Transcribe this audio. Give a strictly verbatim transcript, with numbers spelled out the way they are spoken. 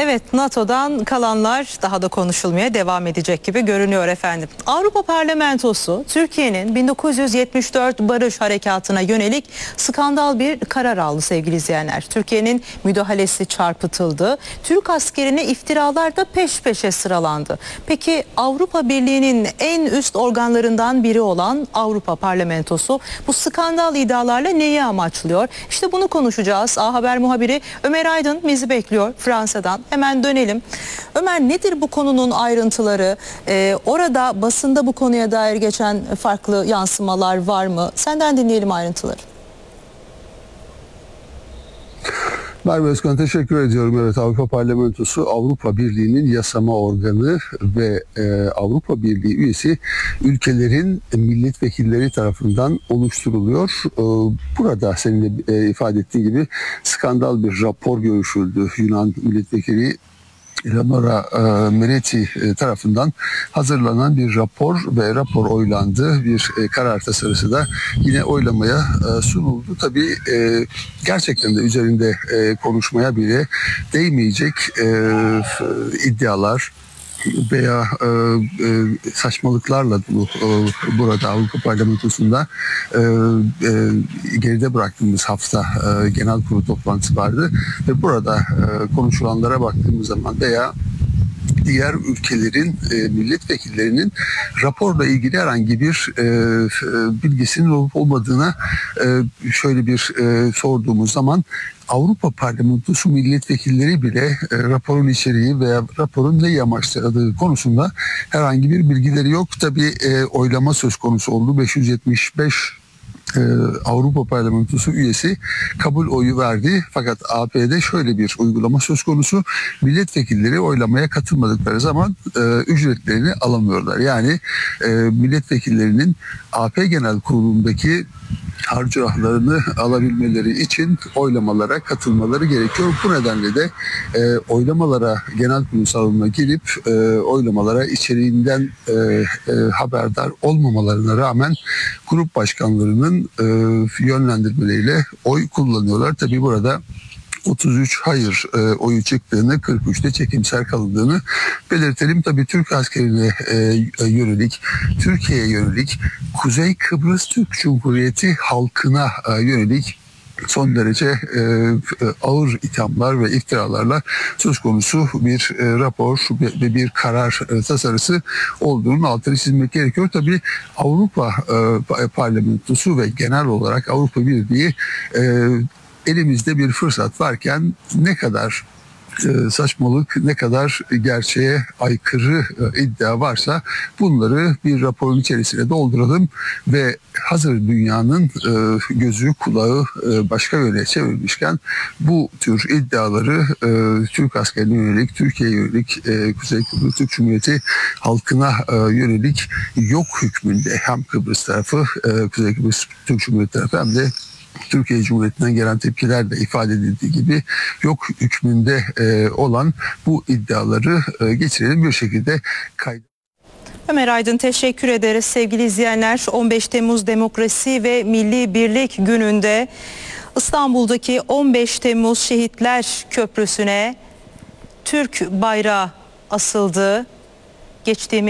Evet, NATO'dan kalanlar daha da konuşulmaya devam edecek gibi görünüyor efendim. Avrupa Parlamentosu Türkiye'nin bin dokuz yüz yetmiş dört Barış Harekatı'na yönelik skandal bir karar aldı sevgili izleyenler. Türkiye'nin müdahalesi çarpıtıldı. Türk askerine iftiralar da peş peşe sıralandı. Peki Avrupa Birliği'nin en üst organlarından biri olan Avrupa Parlamentosu bu skandal iddialarla neyi amaçlıyor? İşte bunu konuşacağız. A Haber muhabiri Ömer Aydın bizi bekliyor Fransa'dan. Hemen dönelim. Ömer, nedir bu konunun ayrıntıları? Ee, orada basında bu konuya dair geçen farklı yansımalar var mı? Senden dinleyelim ayrıntıları. Merve Özkan, teşekkür ediyorum. Evet, Avrupa Parlamentosu Avrupa Birliği'nin yasama organı ve e, Avrupa Birliği üyesi ülkelerin milletvekilleri tarafından oluşturuluyor. E, burada senin de e, ifade ettiğin gibi skandal bir rapor görüşüldü. Yunan milletvekili Eleonora e, Meretti e, tarafından hazırlanan bir rapor ve rapor oylandı. Bir e, karar tasarısı da yine oylamaya e, sunuldu. Tabii e, gerçekten de üzerinde e, konuşmaya bile değmeyecek e, iddialar veya e, e, saçmalıklarla bu e, burada Avrupa Parlamentosu'nda e, e, geride bıraktığımız hafta e, genel kurulu toplantısı vardı ve burada e, konuşulanlara baktığımız zaman veya diğer ülkelerin e, milletvekillerinin raporla ilgili herhangi bir e, bilgisinin olup olmadığına e, şöyle bir e, sorduğumuz zaman Avrupa Parlamentosu milletvekilleri bile e, raporun içeriği veya raporun neyi amaçladığı konusunda herhangi bir bilgileri yok. Tabii e, oylama söz konusu oldu. beş yüz yetmiş beş Ee, Avrupa Parlamentosu üyesi kabul oyu verdi. Fakat A P'de şöyle bir uygulama söz konusu. Milletvekilleri oylamaya katılmadıkları zaman e, ücretlerini alamıyorlar. Yani e, milletvekillerinin A P Genel Kurulu'ndaki harcırahlarını alabilmeleri için oylamalara katılmaları gerekiyor. Bu nedenle de e, oylamalara, genel kurul salonuna girip e, oylamalara içeriğinden e, e, haberdar olmamalarına rağmen grup başkanlarının e, yönlendirmeleriyle oy kullanıyorlar. Tabii burada otuz üç hayır e, oyu çıktığını, kırk üçte çekimser kalındığını belirtelim. Tabii Türk askerine e, yönelik, Türkiye'ye yönelik, Kuzey Kıbrıs Türk Cumhuriyeti halkına e, yönelik son derece e, ağır ithamlar ve iftiralarla söz konusu bir e, rapor ve bir karar e, tasarısı olduğunun altını çizmek gerekiyor. Tabii Avrupa e, Parlamentosu ve genel olarak Avrupa Birliği e, elimizde bir fırsat varken ne kadar e, saçmalık, ne kadar gerçeğe aykırı e, iddia varsa bunları bir raporun içerisine dolduralım ve hazır dünyanın e, gözü kulağı e, başka yöne çevirmişken bu tür iddiaları e, Türk askerine yönelik, Türkiye'ye yönelik, e, Kuzey Kıbrıs Türk Cumhuriyeti halkına e, yönelik yok hükmünde hem Kıbrıs tarafı, e, Kuzey Kıbrıs Türk Cumhuriyeti tarafı hem de Türkiye Cumhuriyeti'nden gelen tepkiler de ifade edildiği gibi yok hükmünde e, olan bu iddiaları e, geçirelim bir şekilde kaydı. Ömer Aydın, teşekkür ederiz sevgili izleyenler. on beş Temmuz Demokrasi ve Milli Birlik Günü'nde İstanbul'daki on beş Temmuz Şehitler Köprüsü'ne Türk bayrağı asıldı. Geçtiğimiz